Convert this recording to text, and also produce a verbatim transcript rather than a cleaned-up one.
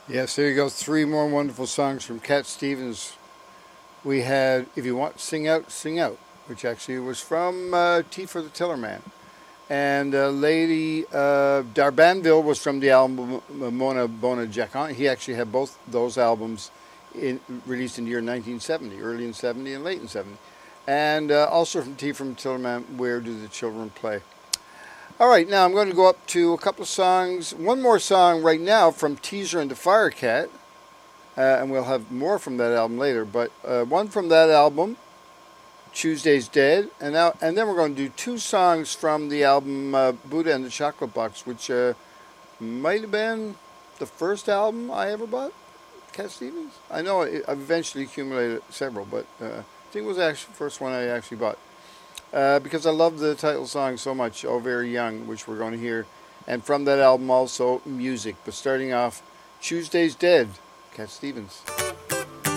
Yes, there you go. Three more wonderful songs from Cat Stevens. We had If You Want to Sing Out, Sing Out, which actually was from uh, Tea for the Tillerman. And uh, Lady uh, Darbanville was from the album Mona Bona Jacon. He actually had both those albums in, released in the year nineteen seventy, early in seventy and late in seventy. And uh, also from Tea from Tillerman, Where Do the Children Play? All right, now I'm going to go up to a couple of songs. One more song right now from Teaser and the Firecat. Uh, and we'll have more from that album later. But uh, one from that album, Tuesday's Dead. And now, and then we're going to do two songs from the album uh, Buddha and the Chocolate Box, which uh, might have been the first album I ever bought, Cat Stevens. I know I, I've eventually accumulated several, but uh, I think it was actually the first one I actually bought. Uh, because I love the title song so much, Oh Very Young, which we're going to hear. And from that album also, Music. But starting off, Tuesday's Dead, Cat Stevens.